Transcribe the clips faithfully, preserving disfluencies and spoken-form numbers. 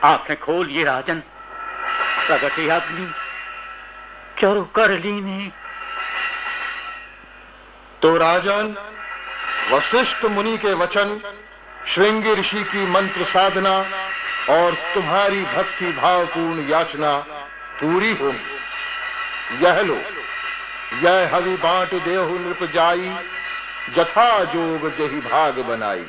आंखें खोलिए राजन, प्रगटे अग्नि चरु कर लीने। तो राजन, वशिष्ठ मुनि के वचन, श्रृंगी ऋषि की मंत्र साधना और तुम्हारी भक्ति भावपूर्ण याचना पूरी होगी। यह लो, यह हवि बांट देहु नृप जाई, जथा जोग जही भाग बनाई।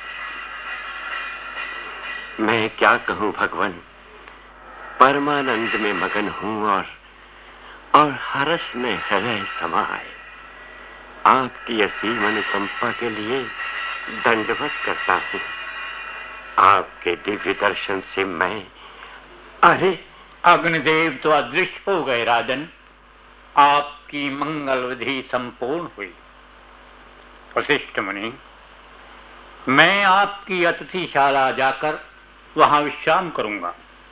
मैं क्या कहूं भगवान, परमानंद में मगन हूं और और हर्ष में हृदय समाये। आपकी असीम अनुकंपा के लिए दंडवत करता हूं। आपके दिव्य दर्शन से मैं अरे अग्निदेव तो अदृश्य हो गए राजन, आपकी मंगल विधि संपूर्ण हुई। वशिष्ठ मुनि, मैं आपकी अतिथिशाला जाकर वहां विश्राम करूंगा।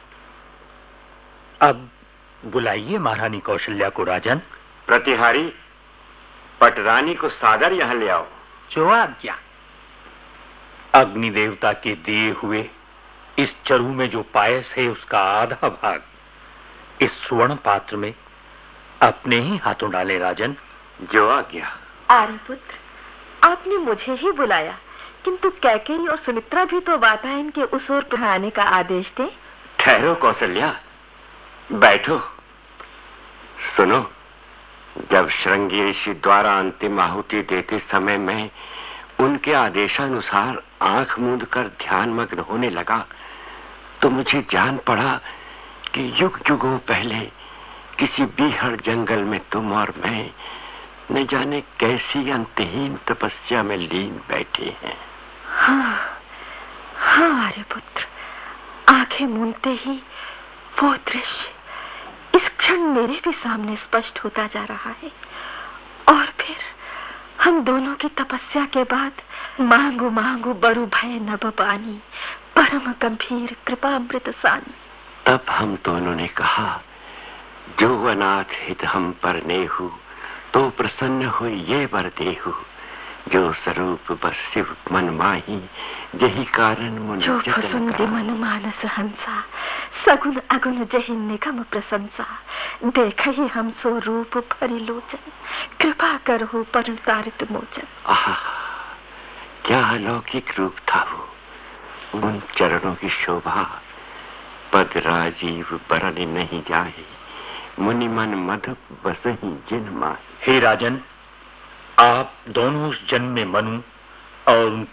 अब बुलाइए महारानी कौशल्या को राजन। प्रतिहारी, पटरानी को सादर यहां ले आओ। जो आज्ञा। अग्नि देवता के दिए हुए इस चरु में जो पायस है उसका आधा भाग इस स्वर्ण पात्र में अपने ही हाथों डाले राजन। जो आज्ञा। आर्यपुत्र, आपने मुझे ही बुलाया, किंतु कैकेयी और सुमित्रा भी तो वातायन के उस ओर आने का आदेश दें। ठहरो कौशल्या, बैठो। सुनो, जब श्रृंगी ऋषि द्वारा अंतिम आहुति देते समय मैं उनके आदेशानुसार आंख मूंद कर ध्यान मग्न होने लगा तो मुझे जान पड़ा कि युग युगों पहले किसी बीहड़ जंगल में तुम और मैं न जाने कैसी अंतहीन तपस्या में लीन बैठे हैं। हाँ, हाँ आर्यपुत्र, आंखें मूंदते ही वो दृश्य इस क्षण मेरे भी सामने स्पष्ट होता जा रहा है। और फिर हम दोनों की तपस्या के बाद मांगू मांगू बरु भय नभ पानी, परम गंभीर कृपामृत सानी। तब हम दोनों ने कहा, जो अनाथ हित हम पर नेहु, तो प्रसन्न हो ये वर देहु। जो स्वरूप बस शिव मन माही, यही कारण मुनि जो जतन फसुंदी मन मानस हंसा, सगुन अगुन जहि निगम प्रशंसा। देख ही हम सो रूप परिलोचन, कृपा करहु परतारित मोचन। आहा, क्या अलौकिक रूप था वो। उन चरणों की शोभा पद राजीव बरन नहीं जाए, मुनि मन मधुप बसहि जिन माहे। हे राजन, आप दोनों उस जन्म में मनु और उन